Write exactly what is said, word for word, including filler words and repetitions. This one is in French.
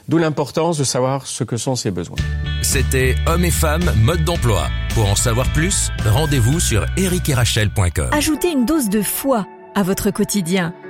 D'où l'importance de savoir ce que sont ses besoins. C'était Hommes et femmes, mode d'emploi. Pour en savoir plus, rendez-vous sur eric et rachel point com. Ajoutez une dose de foi à votre quotidien.